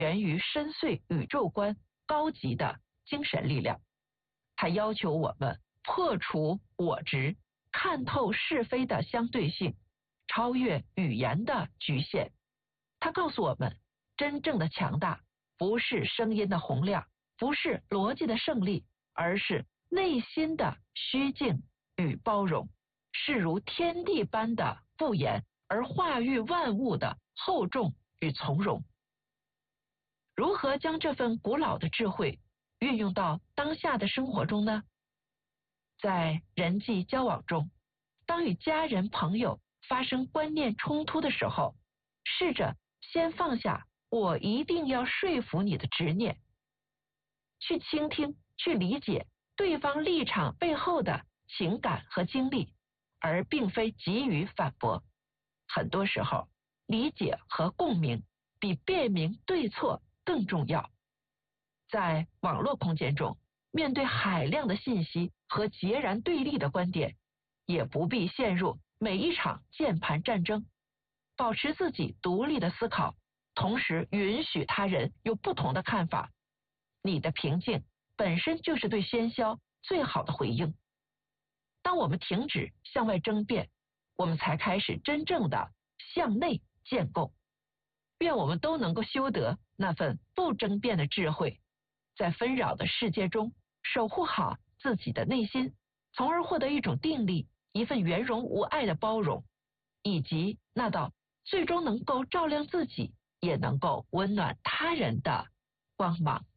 源于深邃宇宙观高级的精神力量。它要求我们破除我执，看透是非的相对性，超越语言的局限。它告诉我们，真正的强大不是声音的洪亮，不是逻辑的胜利，而是内心的虚静与包容，是如天地般的不言，而化育万物的厚重与从容。如何将这份古老的智慧运用到当下的生活中呢？在人际交往中，当与家人朋友发生观念冲突的时候，试着先放下我一定要说服你的执念，去倾听，去理解对方立场背后的情感和经历，而并非急于反驳。很多时候，理解和共鸣比辨明对错更重要。在网络空间中，面对海量的信息和截然对立的观点，也不必陷入每一场键盘战争，保持自己独立的思考，同时允许他人有不同的看法。你的平静本身就是对喧嚣最好的回应。当我们停止向外争辩，我们才开始真正的向内建构。愿我们都能够修得那份不争辩的智慧，在纷扰的世界中守护好自己的内心，从而获得一种定力，一份圆融无碍的包容，以及那道最终能够照亮自己，也能够温暖他人的光芒。